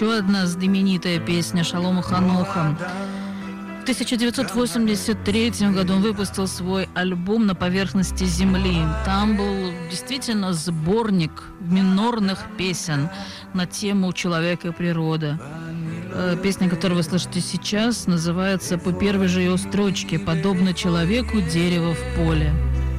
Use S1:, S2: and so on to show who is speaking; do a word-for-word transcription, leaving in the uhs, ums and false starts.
S1: Еще одна знаменитая песня Шалома Ханоха. В тысяча девятьсот восемьдесят третьем году он выпустил свой альбом «На поверхности земли». Там был действительно сборник минорных песен на тему человека и природы. Песня, которую вы слышите сейчас, называется по первой же ее строчке «Подобно человеку дерево в поле».